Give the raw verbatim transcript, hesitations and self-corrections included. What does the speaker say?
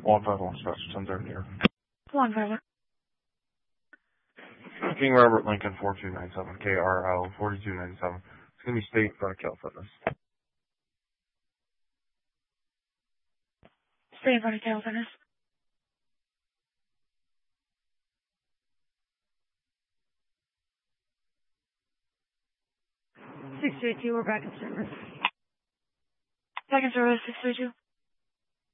one five one special, ten thirty here. one five one. King Robert Lincoln, four two nine seven, K R L, forty-two ninety-seven. It's going to be state front of Cal Fitness. Stay in front of Cal Fitness. six three two, we're back in service. Back in service, six three two.